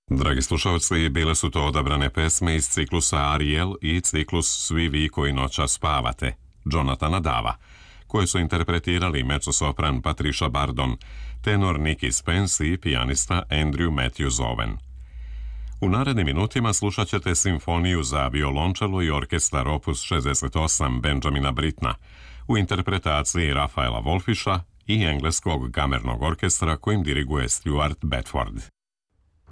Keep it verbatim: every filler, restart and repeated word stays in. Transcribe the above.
Dragi slušalci, bile su to odabrane pesme iz ciklusa Ariel i ciklus Svi vi koji noćas spavate, Jonathana Dava, koje su interpretirali mezzosopran Patricia Bardon, tenor Nicky Spence i pijanista Andrew Matthews Owen. U narednim minutima slušat ćete simfoniju za violončelo i orkestar opus šezdeset osam Benjamina Brittna u interpretaciji Rafaela Wolfisha i engleskog kamernog orkestra kojim diriguje Stuart Bedford.